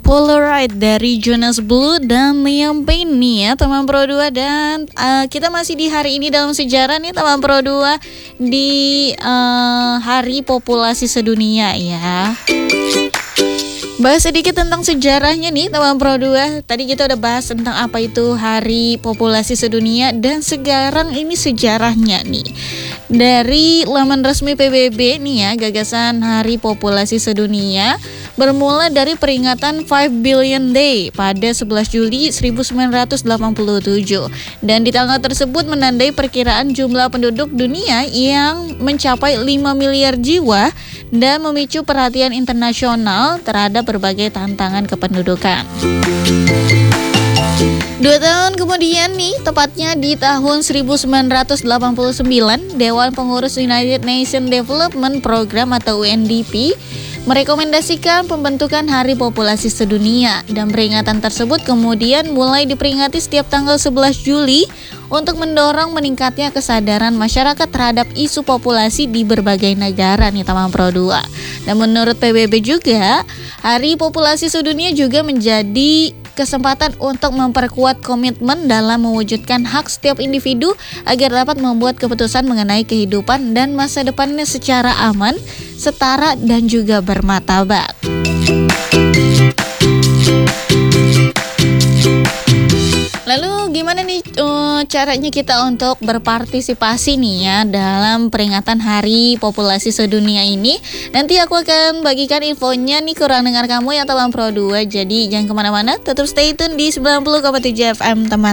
Polaroid dari Jonas Blue dan Liam Payne nih ya teman Pro 2. Dan kita masih di hari ini dalam sejarah nih teman Pro 2, di hari populasi sedunia ya. Bahas sedikit tentang sejarahnya nih teman Pro 2. Tadi kita udah bahas tentang apa itu hari populasi sedunia, dan sekarang ini sejarahnya nih. Dari laman resmi PBB nih ya, gagasan hari populasi sedunia bermula dari peringatan 5 Billion Day pada 11 Juli 1987. Dan di tanggal tersebut menandai perkiraan jumlah penduduk dunia yang mencapai 5 miliar jiwa dan memicu perhatian internasional terhadap berbagai tantangan kependudukan. 2 tahun kemudian nih, tepatnya di tahun 1989, Dewan Pengurus United Nations Development Program atau UNDP merekomendasikan pembentukan Hari Populasi Sedunia, dan peringatan tersebut kemudian mulai diperingati setiap tanggal 11 Juli untuk mendorong meningkatnya kesadaran masyarakat terhadap isu populasi di berbagai negara nih teman Pro 2. Dan menurut PBB juga, Hari Populasi Sedunia juga menjadi kesempatan untuk memperkuat komitmen dalam mewujudkan hak setiap individu agar dapat membuat keputusan mengenai kehidupan dan masa depannya secara aman, setara, dan juga bermartabat. Lalu gimana nih caranya kita untuk berpartisipasi nih ya dalam peringatan Hari Populasi Sedunia ini? Nanti aku akan bagikan infonya nih ke ruang dengar kamu ya teman Pro 2. Jadi jangan kemana-mana, tetap stay tune di 90,7 FM teman.